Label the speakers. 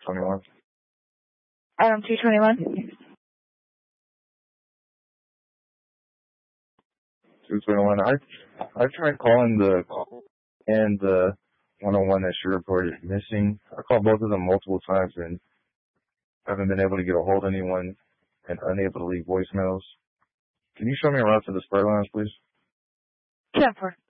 Speaker 1: 221.
Speaker 2: 221.
Speaker 1: 221. I tried calling the and the 101 that she reported missing. I called both of them multiple times and haven't been able to get a hold of anyone and unable to leave voicemails. Can you show me around to the spur lines, please?
Speaker 2: 10-4.